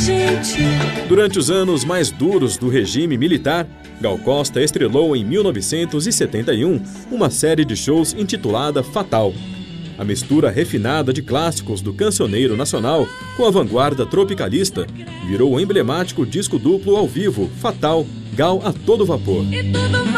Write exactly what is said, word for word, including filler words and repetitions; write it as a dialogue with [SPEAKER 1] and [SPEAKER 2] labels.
[SPEAKER 1] gente.
[SPEAKER 2] Durante os anos mais duros do regime militar, Gal Costa estrelou em mil novecentos e setenta e um uma série de shows intitulada Fatal. A mistura refinada de clássicos do cancioneiro nacional com a vanguarda tropicalista virou o emblemático disco duplo ao vivo Fatal, Gal a todo vapor.